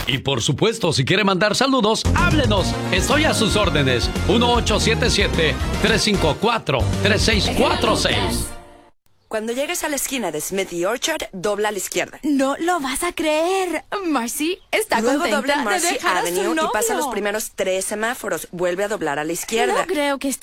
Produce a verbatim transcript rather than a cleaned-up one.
Y por supuesto, si quiere mandar saludos, háblenos. Estoy a sus órdenes. uno ocho siete siete, tres cinco cuatro, tres seis cuatro seis. Cuando llegues a la esquina de Smith y Orchard, dobla a la izquierda. No lo vas a creer. Marcy está Luego contenta dobla en de Marcy dejar a su Avenue y pasa novio. los primeros tres semáforos. Vuelve a doblar a la izquierda. No creo que esté